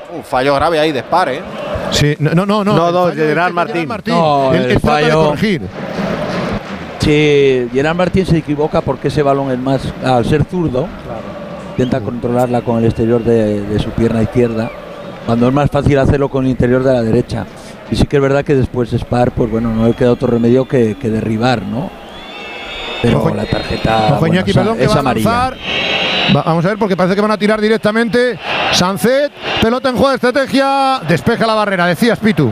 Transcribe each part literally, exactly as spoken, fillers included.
Un fallo grave ahí de Spar, ¿eh? Sí, no, no, no. No, no, Gerard Martín. Martín. No, el, el el fallo. De corregir. Sí, Gerard Martín se equivoca porque ese balón es más, al ser zurdo, claro, intenta controlarla con el exterior de, de su pierna izquierda, cuando es más fácil hacerlo con el interior de la derecha. Y sí que es verdad que después Spar, pues bueno, no le queda otro remedio que, que derribar, ¿no? Pero ojo, la tarjeta ojo, Iñaki, bueno, perdón, es va amarilla. Va, vamos a ver, porque parece que van a tirar directamente. Sancet, pelota en juego de estrategia, despeja la barrera, decías, Pitu.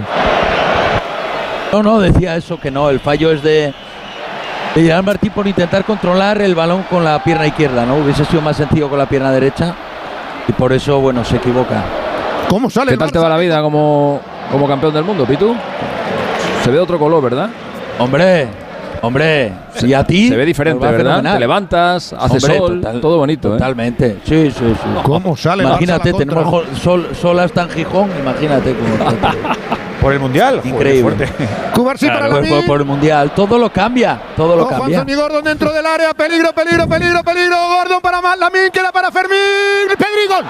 No, no, decía eso, que no, el fallo es de, de Gerard Martín por intentar controlar el balón con la pierna izquierda, ¿no? Hubiese sido más sencillo con la pierna derecha y por eso, bueno, se equivoca. ¿Cómo sale? ¿Qué tal te va la vida como, como campeón del mundo, Pitu? Se ve de otro color, ¿verdad? Hombre, hombre, y a ti. Se ve diferente, ¿verdad? Fenomenal. Te levantas, hace hombre, sol, total, todo bonito, totalmente. ¿eh? Sí, sí, sí. ¿Cómo sale? Imagínate, tenemos sol, sol hasta en Gijón, imagínate cómo. Por el Mundial. Increíble. Cubarsí para la por, por el Mundial. Todo lo cambia. Todo lo oh, cambia. Anthony Gordon dentro del área. Peligro, peligro, peligro, peligro. Gordon para Lamin, queda para Fermín. Pedri, gol.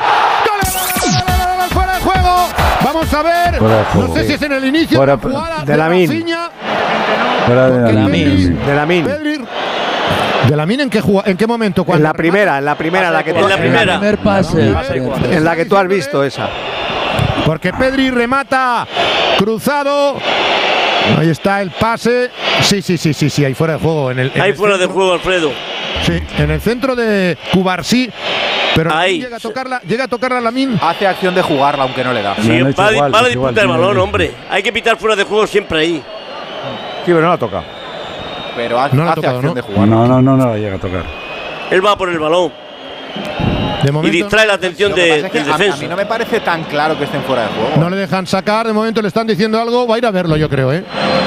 ¡Gol! Fuera de juego. Vamos a ver. No sé si es en el inicio fuera, de la jugada de Lamin. Fuera de Lamin. De Lamin. ¿De Lamin en qué, en qué momento? En la primera, en la primera. La que en la primera. El primer pase. En la que tú has visto esa. Porque Pedri remata cruzado. Ahí está el pase. Sí, sí, sí, sí, sí, ahí fuera de juego. En el, en ahí el fuera centro, de juego, Alfredo. Sí, en el centro de Cubarsí. Pero ahí. llega a tocarla, llega a tocarla Lamin. Hace acción de jugarla, aunque no le da. Sí, no, va, igual, va a disputar el balón, hombre. Hay que pitar fuera de juego siempre ahí. Sí, pero no la toca. Pero hace, no la hace tocado, acción ¿no? de jugarla. No, no, no, no la llega a tocar. Él va por el balón. De momento, y distrae la atención de, es que del a, defensa. A mí no me parece tan claro que estén fuera de juego. No le dejan sacar, de momento le están diciendo algo, va a ir a verlo, yo creo, ¿eh?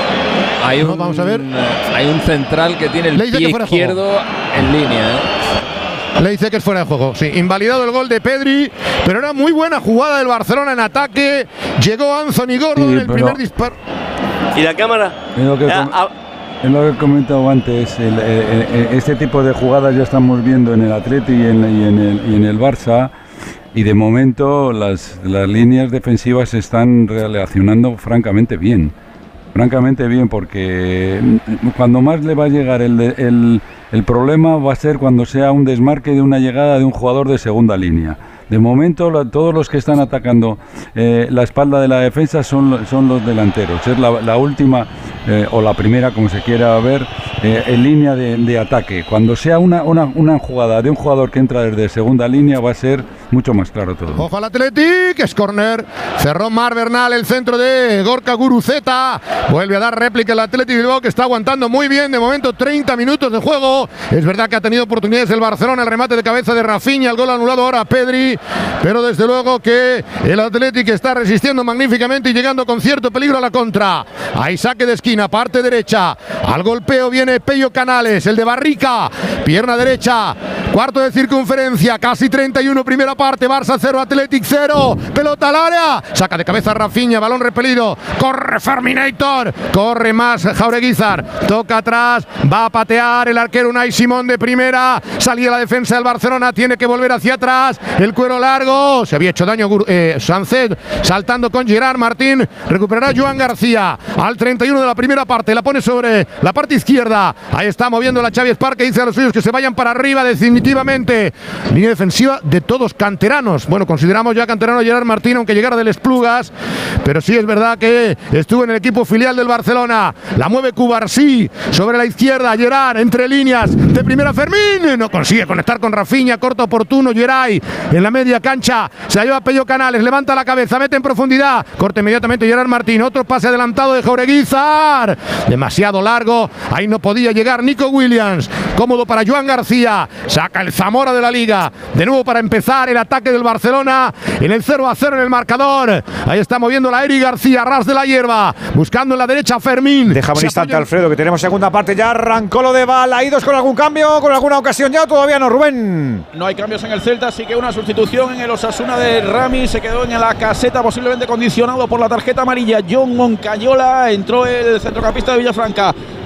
Hay un, no, vamos a ver. Hay un central que tiene el le pie izquierdo en línea, ¿eh? Le dice que es fuera de juego. Sí, invalidado el gol de Pedri, pero era muy buena jugada del Barcelona en ataque. Llegó Anthony Gordon en sí, el primer disparo. ¿Y la cámara? Es lo que, eh, a, es lo que he comentado antes. El, el, el, este tipo de jugadas ya estamos viendo en el Atleti y en, y en, el, y en el Barça. Y de momento las, las líneas defensivas se están relacionando francamente bien. Francamente bien, porque cuando más le va a llegar el, el, el problema va a ser cuando sea un desmarque de una llegada de un jugador de segunda línea. De momento, la, todos los que están atacando eh, la espalda de la defensa son, son los delanteros. Es la, la última, eh, o la primera, como se quiera ver, eh, en línea de, de ataque. Cuando sea una, una, una jugada de un jugador que entra desde segunda línea, va a ser mucho más claro todo. Ojo al Athletic, es córner. Cerró Mar Bernal, el centro de Gorka Guruceta. Vuelve a dar réplica el Athletic Bilbao, que está aguantando muy bien. De momento, treinta minutos de juego. Es verdad que ha tenido oportunidades el Barcelona, el remate de cabeza de Rafinha, el gol anulado ahora a Pedri. Pero desde luego que el Athletic está resistiendo magníficamente y llegando con cierto peligro a la contra. Hay saque de esquina, parte derecha. Al golpeo viene Pello Canales, el de Barrica. Pierna derecha, cuarto de circunferencia, casi treinta y uno, primera parte. Barça cero, Athletic cero. Pelota al área. Saca de cabeza Rafinha, balón repelido. Corre Ferminator. Corre más Jaureguizar. Toca atrás, va a patear el arquero Unai Simón de primera. Salía la defensa del Barcelona, tiene que volver hacia atrás. El cuero largo. Se había hecho daño eh, Sancet, saltando con Gerard Martín. Recuperará Joan García al treinta y uno de la primera parte. La pone sobre la parte izquierda. Ahí está moviendo la Xavi Espar, que dice a los suyos que se vayan para arriba definitivamente. Línea defensiva de todos canteranos. Bueno, consideramos ya canterano Gerard Martín, aunque llegara del Esplugas. Pero sí es verdad que estuvo en el equipo filial del Barcelona. La mueve Cubarsí sobre la izquierda. Gerard entre líneas de primera. Fermín no consigue conectar con Rafinha. Corto oportuno. Geray en la media cancha. Se la lleva Pello Canales, levanta la cabeza, mete en profundidad, corta inmediatamente Gerard Martín, otro pase adelantado de Jaureguizar, demasiado largo, ahí no podía llegar Nico Williams, cómodo para Joan García, saca el Zamora de la Liga, de nuevo para empezar el ataque del Barcelona, en el cero a cero en el marcador, ahí está moviendo la Eri García, ras de la hierba, buscando en la derecha a Fermín. Déjame un instante, Alfredo, que tenemos segunda parte, ya arrancó lo de Balaídos con algún cambio, con alguna ocasión ya, todavía no, Rubén. No hay cambios en el Celta, así que una sustitución en el Osasuna de Rami, se quedó en la caseta posiblemente condicionado por la tarjeta amarilla. John Moncayola, entró el centrocampista de Villafranca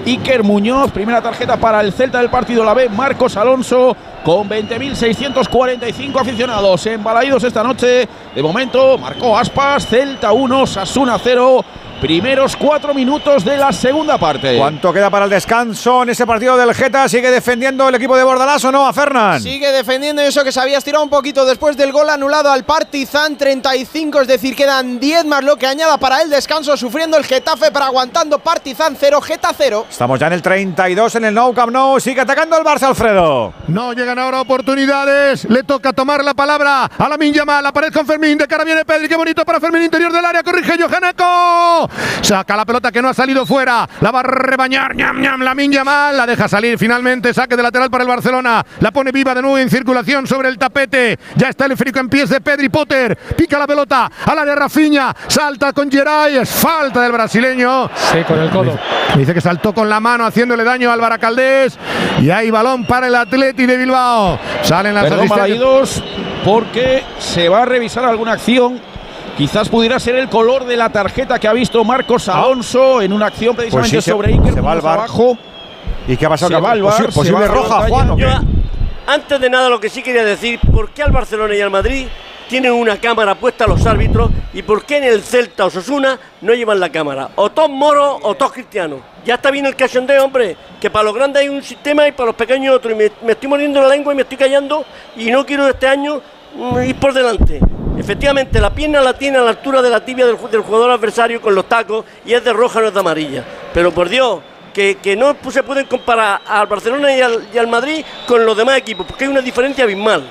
Iker Muñoz. Primera tarjeta para el Celta del partido, la ve Marcos Alonso, con veinte mil seiscientos cuarenta y cinco aficionados embalaídos esta noche. De momento marcó Aspas, Celta uno, Osasuna cero. Primeros cuatro minutos de la segunda parte. ¿Cuánto queda para el descanso en ese partido del Geta? ¿Sigue defendiendo el equipo de Bordalás o no, a Fernán? Sigue defendiendo eso, que se había estirado un poquito después del gol anulado al Partizan. Treinta y cinco, es decir, quedan diez más lo que añada para el descanso, sufriendo el Getafe, pero aguantando. Partizan cero, Geta cero. Estamos ya en el treinta y dos en el Nou Camp Nou. Sigue atacando el Barça, Alfredo. No llegan ahora oportunidades. Le toca tomar la palabra a Lamine Yamal. La pared con Fermín. De cara viene Pedri. Qué bonito para Fermín, interior del área. Corrige Johaneko. Saca la pelota que no ha salido fuera. La va a rebañar. Ñam, ñam. Lamine Yamal. La deja salir finalmente. Saque de lateral para el Barcelona. La pone viva de nuevo en circulación sobre el tapete. Ya está el esférico en pies de Pedri. Potter. Pica la pelota al área Rafinha. Salta con Geray. Es falta del brasileño. Sí, con el codo. Dice que saltó con la mano haciéndole daño al Baracaldés. Y hay balón para el Atleti de Bilbao. Salen las Perdón, asistencias. Balaídos, porque se va a revisar alguna acción. Quizás pudiera ser el color de la tarjeta que ha visto Marcos Alonso en una acción precisamente Pues sí, sobre se, Iker. se va al bar. Abajo. ¿Y qué ha pasado? Se va al bar, Posi- se ¿Posible va a roja, la Juan? ¿o qué? Yo, antes de nada, lo que sí quería decir, ¿por qué al Barcelona y al Madrid tienen una cámara puesta a los árbitros y por qué en el Celta o Osasuna no llevan la cámara? O todos moros o todos cristianos. Ya está bien el cachondeo, hombre, que para los grandes hay un sistema y para los pequeños otro. Y me, me estoy mordiendo la lengua y me estoy callando y no quiero este año mm, ir por delante. Efectivamente, la pierna la tiene a la altura de la tibia del, del jugador adversario con los tacos y es de roja, no es de amarilla. Pero por Dios, que, que no se pueden comparar al Barcelona y al, y al Madrid con los demás equipos, porque hay una diferencia abismal.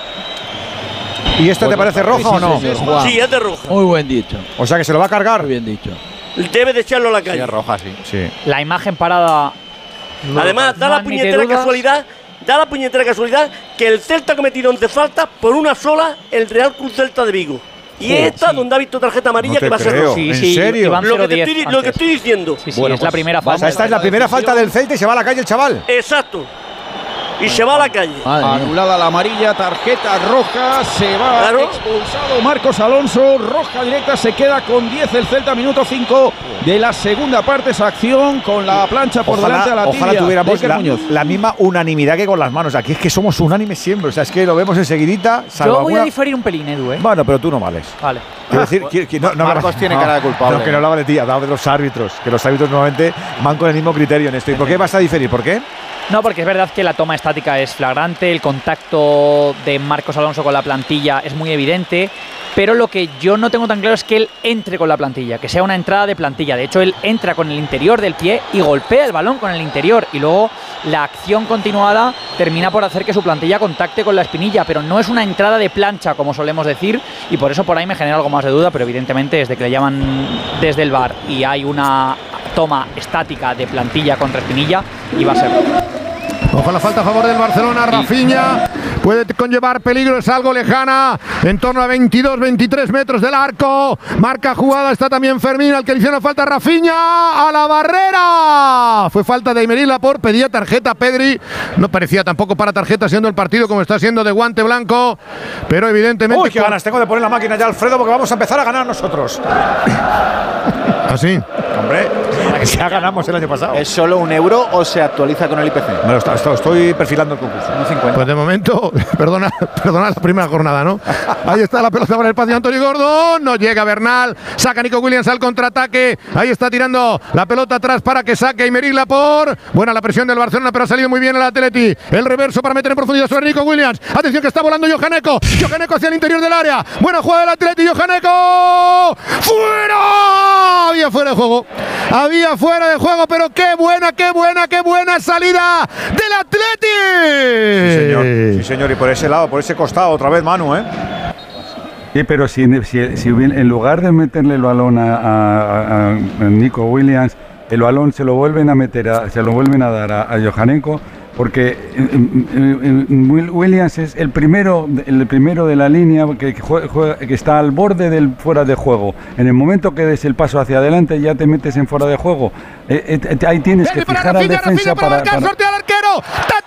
¿Y esta te parece roja o no? Sí, es de roja. Muy buen dicho. O sea que se lo va a cargar. Muy bien dicho. Debe de echarlo a la calle. Sí, es roja, sí. Sí. La imagen parada. Además, da no la admite puñetera dudas. casualidad, da la puñetera casualidad que el Celta ha cometido once faltas por una sola, el Real Club Celta de Vigo. Y Oh, esta sí. donde ha visto tarjeta amarilla No te que va a ser creo. roja. Sí, ¿En sí, serio? iban Lo que, cero te diez estoy, lo que antes. estoy diciendo. Sí, sí, Bueno, es la pues, primera O sea, fase. esta es la primera falta del Celta y se va a la calle el chaval. Exacto. Y se va a la calle. Madre mía. Anulada la amarilla, tarjeta roja, se va Claro. expulsado Marcos Alonso, roja directa, se queda con diez el Celta, minuto cinco de la segunda parte, esa acción con la plancha por delante a la tibia. ojalá tuviéramos Iker la, Muñoz. la misma unanimidad que con las manos. Aquí es que somos unánimes siempre. O sea, es que lo vemos enseguidita. salvo Yo voy alguna- a diferir un pelín, Edu, ¿eh? Bueno, pero tú no vales. Vale. Quiero decir, que- que no, no Marcos hablaba- tiene no, cara de culpable. No, que no hablaba de ti, hablaba de los árbitros. Que los árbitros normalmente van con el mismo criterio en esto. ¿Y por qué vas a diferir? ¿Por qué? No, porque es verdad que la toma estática es flagrante, el contacto de Marcos Alonso con la plantilla es muy evidente, pero lo que yo no tengo tan claro es que él entre con la plantilla, que sea una entrada de plantilla. De hecho, él entra con el interior del pie y golpea el balón con el interior, y luego la acción continuada termina por hacer que su plantilla contacte con la espinilla, pero no es una entrada de plancha, como solemos decir, y por eso por ahí me genera algo más de duda, pero evidentemente desde que le llaman desde el V A R y hay una toma estática de plantilla contra espinilla, iba a ser. Ojo, la falta a favor del Barcelona. Rafinha puede conllevar peligro, es algo lejana, en torno a veintidós veintitrés metros del arco. Marca jugada, está también Fermín, al que le hicieron falta. Rafinha a la barrera. Fue falta de Aymeric Laporte, pedía tarjeta Pedri. No parecía tampoco para tarjeta, siendo el partido como está siendo de guante blanco, pero evidentemente. Uy, qué ganas tengo de poner la máquina ya, Alfredo, porque vamos a empezar a ganar nosotros. ¿Así? Hombre, ya ganamos el año pasado. ¿Es solo un euro o se actualiza con el I P C? Me lo está- estoy, estoy perfilando el concurso. Pues de momento, perdona, perdona la primera jornada, ¿no? Ahí está la pelota para el espacio de Anthony Gordon. No llega Bernal. Saca Nico Williams al contraataque. Ahí está tirando la pelota atrás para que saque Aymeric Laporte. Buena la presión del Barcelona, pero ha salido muy bien el Atleti. El reverso para meter en profundidad sobre Nico Williams. Atención que está volando Johaneko. Johaneko hacia el interior del área. Buena jugada del Atleti. Johaneko. ¡Fuera! Había fuera de juego. Había fuera de juego, pero qué buena, qué buena, qué buena salida del Atleti. Sí, señor. Sí, señor. Y por ese lado, por ese costado, otra vez Manu, ¿eh? Sí, pero si, si, si hubiera- en lugar de meterle el balón a, a- a- a Nico Williams, el balón se lo vuelven a meter, a- se lo vuelven a dar a, a Johaneko, porque eh, eh, eh, Will- Williams es el primero, el primero de la línea que, que, juega- juega- que está al borde del fuera de juego. En el momento que des el paso hacia adelante ya te metes en fuera de juego. Eh, eh, eh, ahí tienes que Para fijar al Rafinha, defensa Rafinha para para, marcar, para- sortea al arquero.